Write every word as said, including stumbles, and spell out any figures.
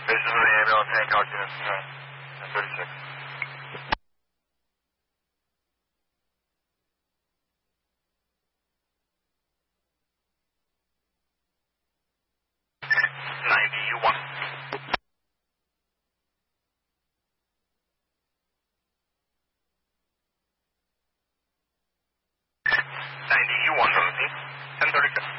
Basically, email and tank out units, uh, ten thirty-six. ninety U one. ninety U one, ten thirty-six.